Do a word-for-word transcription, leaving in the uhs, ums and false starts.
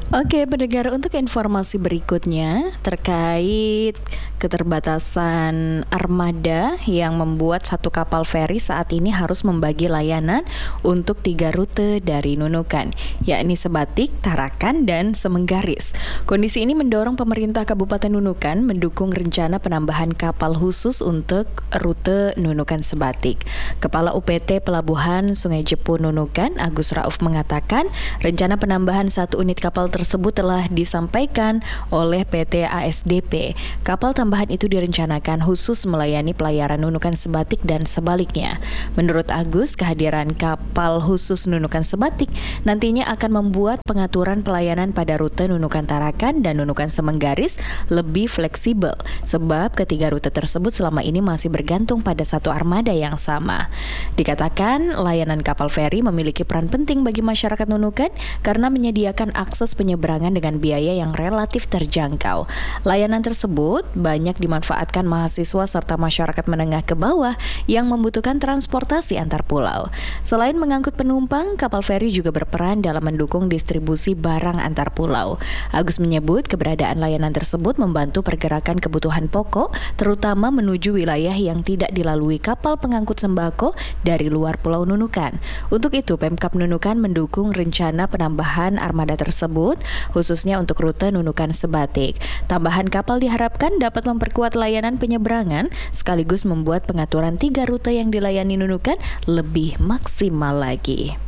Oke, pendengar, untuk informasi berikutnya terkait keterbatasan armada yang membuat satu kapal feri saat ini harus membagi layanan untuk tiga rute dari Nunukan, yakni Sebatik, Tarakan, dan Semenggaris. Kondisi ini mendorong pemerintah Kabupaten Nunukan mendukung rencana penambahan kapal khusus untuk rute Nunukan Sebatik. Kepala U P T Pelabuhan Sungai Jepun Nunukan, Agus Rauf, mengatakan rencana penambahan satu unit kapal tersebut telah disampaikan oleh P T A S D P. Kapal tambahan itu direncanakan khusus melayani pelayaran Nunukan Sebatik dan sebaliknya. Menurut Agus, kehadiran kapal khusus Nunukan Sebatik nantinya akan membuat pengaturan pelayanan pada rute Nunukan Tarakan dan Nunukan Semenggaris lebih fleksibel, sebab ketiga rute tersebut selama ini masih bergantung pada satu armada yang sama. Dikatakan layanan kapal feri memiliki peran penting bagi masyarakat Nunukan karena menyediakan akses penyeberangan dengan biaya yang relatif terjangkau. Layanan tersebut banyak dimanfaatkan mahasiswa serta masyarakat menengah ke bawah yang membutuhkan transportasi antar pulau. Selain mengangkut penumpang, kapal feri juga berperan dalam mendukung distribusi barang antar pulau. Agus menyebut keberadaan layanan tersebut membantu pergerakan kebutuhan pokok, terutama menuju wilayah yang tidak dilalui kapal pengangkut sembako dari luar Pulau Nunukan. Untuk itu, Pemkab Nunukan mendukung rencana penambahan armada tersebut, khususnya untuk rute Nunukan Sebatik. Tambahan kapal diharapkan dapat memperkuat layanan penyeberangan, sekaligus membuat pengaturan tiga rute yang dilayani Nunukan lebih maksimal lagi.